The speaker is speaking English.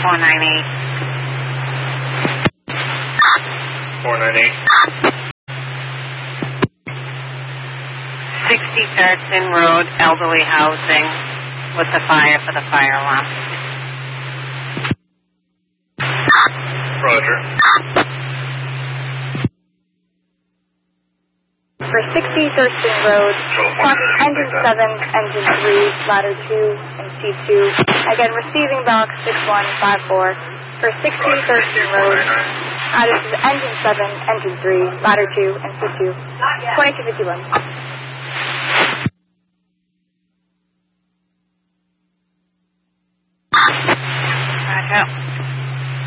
498. 60 Thurston Road, elderly housing, with the fire for the fire alarm. Roger. For 60 Thurston Road, clock engine 7, engine 3, ladder 2, and C2. Again, receiving box 6154. For 60 Thurston Road, this is engine 7, engine 3, ladder 2, and C2. 2251.